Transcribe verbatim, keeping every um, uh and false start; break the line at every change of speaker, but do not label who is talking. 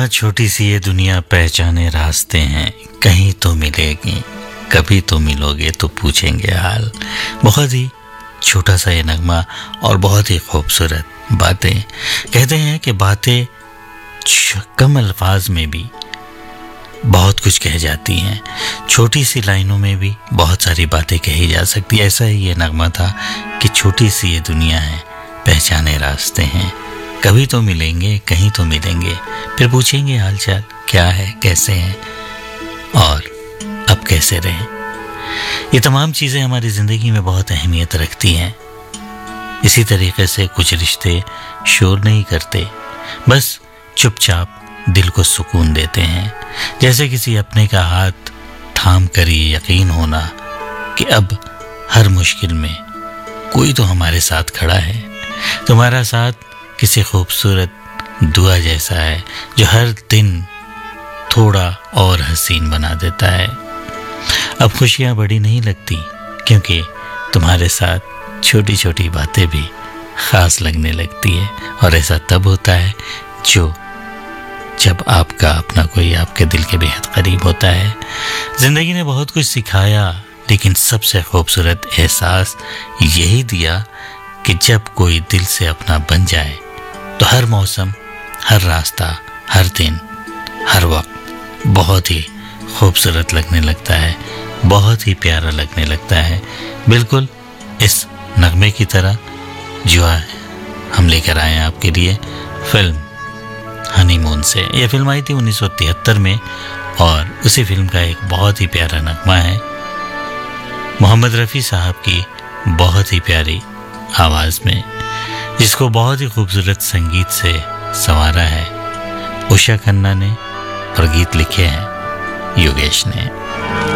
इतना छोटी सी ये दुनिया, पहचाने रास्ते हैं, कहीं तो मिलेगी, कभी तो मिलोगे तो पूछेंगे हाल। बहुत ही छोटा सा ये नगमा और बहुत ही खूबसूरत बातें। कहते हैं कि बातें कम अल्फाज में भी बहुत कुछ कह जाती हैं, छोटी सी लाइनों में भी बहुत सारी बातें कही जा सकती है। ऐसा ही ये नगमा था कि छोटी सी ये दुनिया है, पहचाने रास्ते हैं, कभी तो मिलेंगे, कहीं तो मिलेंगे, फिर पूछेंगे हालचाल क्या है, कैसे हैं और अब कैसे रहें। ये तमाम चीज़ें हमारी ज़िंदगी में बहुत अहमियत रखती हैं। इसी तरीके से कुछ रिश्ते शोर नहीं करते, बस चुपचाप दिल को सुकून देते हैं। जैसे किसी अपने का हाथ थाम कर ये यकीन होना कि अब हर मुश्किल में कोई तो हमारे साथ खड़ा है। तुम्हारा साथ किसी खूबसूरत दुआ जैसा है जो हर दिन थोड़ा और हसीन बना देता है। अब खुशियाँ बड़ी नहीं लगती क्योंकि तुम्हारे साथ छोटी छोटी बातें भी ख़ास लगने लगती है। और ऐसा तब होता है जो जब आपका अपना कोई आपके दिल के बेहद करीब होता है। ज़िंदगी ने बहुत कुछ सिखाया, लेकिन सबसे खूबसूरत एहसास यही दिया कि जब कोई दिल से अपना बन जाए तो हर मौसम, हर रास्ता, हर दिन, हर वक्त बहुत ही खूबसूरत लगने लगता है, बहुत ही प्यारा लगने लगता है। बिल्कुल इस नगमे की तरह जो हम लेकर आए हैं आपके लिए फिल्म हनीमून से। यह फिल्म आई थी उन्नीस सौ तिहत्तर में और उसी फिल्म का एक बहुत ही प्यारा नगमा है मोहम्मद रफ़ी साहब की बहुत ही प्यारी आवाज़ में, जिसको बहुत ही खूबसूरत संगीत से संवारा है उषा खन्ना ने और गीत लिखे हैं योगेश ने।